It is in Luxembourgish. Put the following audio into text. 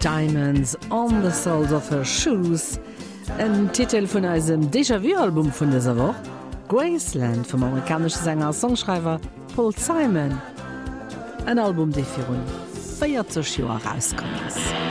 Diamonds on the soles of her shoes, ein Titel vun eisem Déjà-vu-Album vun dieser Woche, Graceland vom amerikanischen Sänger und Songschreiber Paul Simon. Ein Album, das für rund 40 Jahre rausgekommen ist.